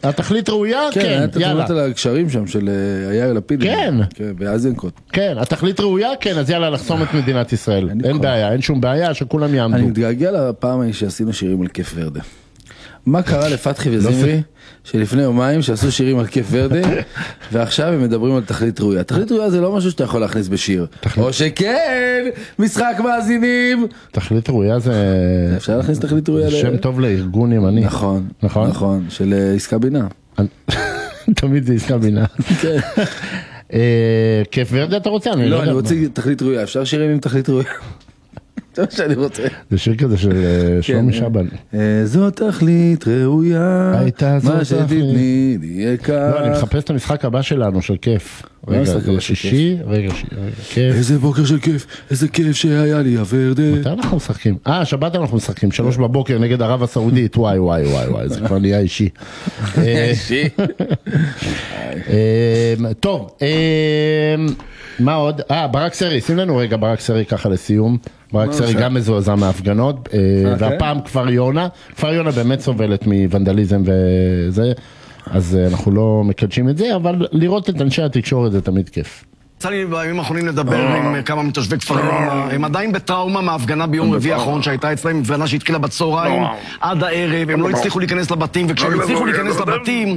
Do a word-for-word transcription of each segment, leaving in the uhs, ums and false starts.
התכלית ראויה? כן, כן, אתה תמונות על הקשרים שם של יאיר לפיד. כן. ואיזנקוט. כן, התכלית ראויה? כן, אז יאללה, לחסום את מדינת ישראל. אין בעיה, אין שום בעיה, שכולם יעמדו. אני מתגעגע לפעם ההיא שעשינו שירים על כיף ורדה. מה קרה לפתחי וזמרי, שלפני יומיים שעשו שירים על כיף ורדה, ועכשיו הם מדברים על תכלית ראויה. תכלית ראויה זה לא משהו שאתה יכול להכניס בשיר. או שכן, משחק מאזינים. תכלית ראויה זה... אפשר להכניס תכלית ראויה. זה שם טוב לארגון ימני. נכון, נכון, של עסקה בינה. תמיד זה עסקה בינה. כן. כיף ורדה אתה רוצה? לא, אני רוצה תכלית ראויה. אפשר שירים עם תכלית ראויה. זה מה שאני רוצה. זה שיר כזה של שלומי שבן. זו תכלית ראויה, מה שתתני נהיה קר. לא, אני מחפש את המשחק הבא שלנו של כיף. רגע, שישי, רגע, כיף. איזה בוקר של כיף, איזה כיף שהיה לי הוורדה. מתי אנחנו משחקים? אה, שבת אנחנו משחקים, שלוש בבוקר נגד ערב הסעודית, וואי וואי וואי וואי, זה כבר נהיה אישי. אישי. טוב, מה עוד? אה, ברק סרי, שים לנו רגע ברק סרי ככה לסיום. ברק סרי גם מזועזע מההפגנות, והפעם כפר יונה, כפר יונה באמת סובלת מוונדליזם וזה, אז אנחנו לא מקדשים את זה, אבל לראות את אנשי התקשורת זה תמיד כיף. יצא לי בימים האחרונים לדבר עם כמה מתושבי כפר יונה, הם עדיין בטראומה מההפגנה ביום רביעי האחרון שהייתה אצלם, הפגנה שהתחילה בצהריים עד הערב, הם לא הצליחו להיכנס לבתים, וכשהם הצליחו להיכנס לבתים,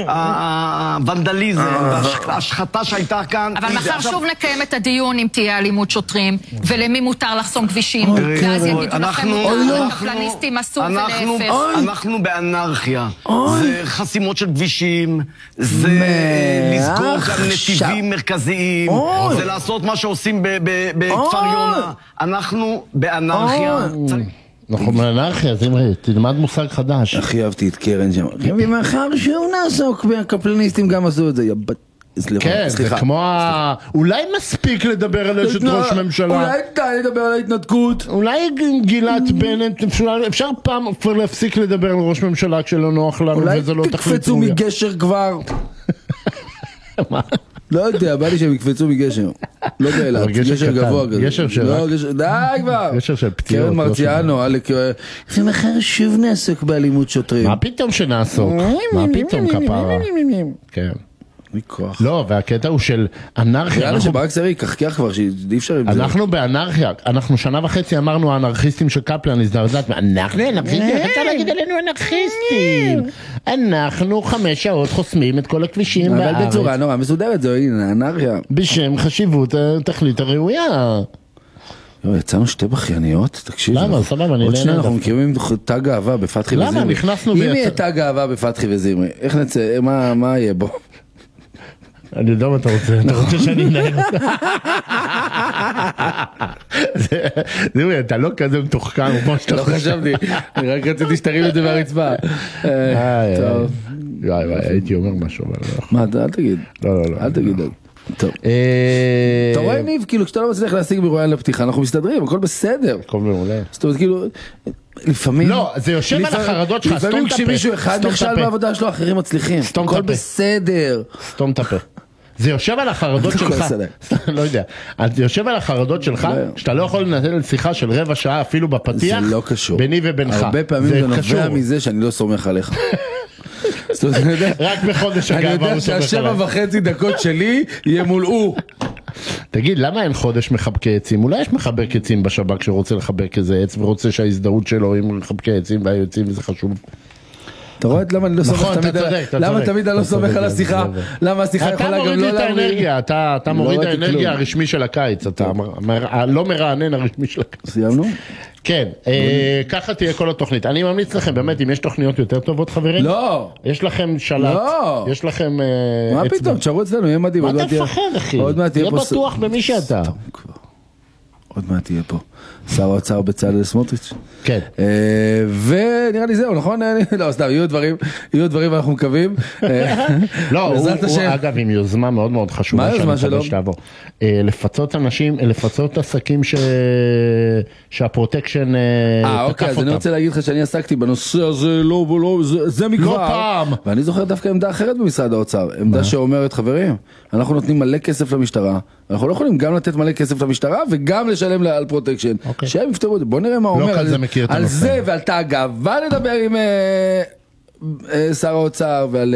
הוונדליזם וההשחתה שהייתה כאן... אבל מחר שוב נקיים את הדיון אם תהיה אלימות שוטרים, ולמי מותר לחסום כבישים, ואז יגידו לכם מותר, הקפלניסטים עשו ולהפך. אנחנו באנרכיה, זה חסימות של כבישים, זה לסגור כאן נתיבים מרכזיים, זה לעשות מה שעושים בכפר יונה. אנחנו באנרכיה. אנחנו באנרכיה, זמרי, תלמד מושג חדש. הכי אהבתי את קרן שם. ומחר שוב נעסוק בקפלניסטים גם עשו את זה. כן, זה כמו ה... אולי מספיק לדבר על אשת ראש ממשלה. אולי די לדבר על ההתנתקות. אולי גילת בנט, אפשר פעם כבר להפסיק לדבר על ראש ממשלה כשלא נוח לנו וזה לא תכלית ראויה. אולי תקפצו מגשר כבר. מה? לא יודע, בא לי שהם יקפצו מגשר. לא באלת, גשר גבוה כזה. גשר של רק... די כבר. גשר של פתיעות. קרן מרציאנו, אלק... ומחר שוב נעסוק באלימות שוטרים. מה פתאום שנעסוק? מה פתאום כפרה? כן. מכוח. לא, והקטע הוא של אנרכיה. יאללה שברק סרי ייקחקח כבר, שאי אפשר עם זה. אנחנו באנרכיה, אנחנו שנה וחצי אמרנו האנרכיסטים של קפלן הזדעזעת, אנחנו אנרכיסטים, איך אתה להגיד עלינו אנרכיסטים? אנחנו חמש שעות חוסמים את כל הכבישים בארץ. אבל בצורה נורא מסודרת, זו הנה, אנרכיה. בשם חשיבות התכלית הראויה. יצאנו שתי בכייניות, תקשיב. למה? סבבה, אני נהנה. עוד שני אנחנו מכירים תג אהבה בפתחי וזמרי. למה? נכנסנו אם יהיה תג אהבה בפתחי וזמרי, איך נצא, מה יהיה בו? אני יודע מה אתה רוצה, אתה רוצה שאני אנהל אותה. זהו, אתה לא כזה מתוחכם כמו שאתה חושב. לא חשבתי, אני רק רציתי שתרים את זה מהרצפה. טוב. וואי וואי, הייתי אומר משהו. מה, אל תגיד. לא, לא, לא. אל תגיד. טוב. אתה רואה ניב, כאילו כשאתה לא מצליח להשיג מרואיין לפתיחה, אנחנו מסתדרים, הכל בסדר. הכל מעולה. זאת אומרת, כאילו, לפעמים... לא, זה יושב על החרדות שלך, סתום את הפה. לפעמים כשמישהו אחד נכשל בעבודה שלו, אחרים מצליחים. הכל בסדר. סתום את הפה. זה יושב על החרדות שלך, לא יודע, זה יושב על החרדות שלך, שאתה לא יכול לנהל שיחה של רבע שעה אפילו בפתיח, זה לא קשור. ביני ובינך. הרבה פעמים זה נובע מזה שאני לא סומך עליך. רק בחודש הגאווה הוא סומך עליי. אני יודע שהשבע וחצי דקות שלי ימולאו. תגיד, למה אין חודש מחבקי עצים? אולי יש מחבק עצים בשב"כ שרוצה לחבק איזה עץ, ורוצה שההזדהות שלו עם מחבקי עצים והיוצאים, וזה חשוב. אתה רואה למה אני לא סומך תמיד, למה תמיד אני לא סומך על השיחה, למה השיחה יכולה גם לא להמריא. אתה מוריד את האנרגיה הרשמי של הקיץ, אתה לא מרענן הרשמי של הקיץ. סיימנו? כן, ככה תהיה כל התוכנית. אני ממליץ לכם באמת, אם יש תוכניות יותר טובות חברים, לא, יש לכם שלט, יש לכם מה פתאום, תשארו אצלנו, יהיה מדהים. מה אתה מפחד אחי? תהיה בטוח במי שאתה. עוד מעט תהיה פה שר האוצר בצלאל סמוטריץ'. כן. ונראה לי זהו, נכון? לא, סתם, יהיו דברים, יהיו דברים ואנחנו מקווים. לא, הוא אגב עם יוזמה מאוד מאוד חשובה. מה היוזמה שלו? לפצות אנשים, לפצות עסקים שהפרוטקשן תקף אותם. אה, אוקיי, אז אני רוצה להגיד לך שאני עסקתי בנושא הזה, לא, לא, זה מכבר. לא פעם. ואני זוכר דווקא עמדה אחרת במשרד האוצר, עמדה שאומרת, חברים, אנחנו נותנים מלא כסף למשטרה, אנחנו לא יכולים גם לתת מלא כסף למשטרה וגם לשלם על פרוטקשן. שהם יפתרו את זה. בוא נראה מה הוא אומר על זה ועל תא הגאווה לדבר עם שר האוצר ועל